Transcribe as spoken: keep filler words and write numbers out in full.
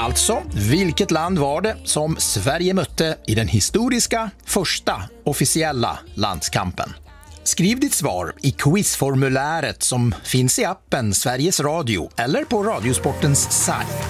Alltså, vilket land var det som Sverige mötte i den historiska första officiella landskampen? Skriv ditt svar i quizformuläret som finns i appen Sveriges Radio eller på Radiosportens sajt.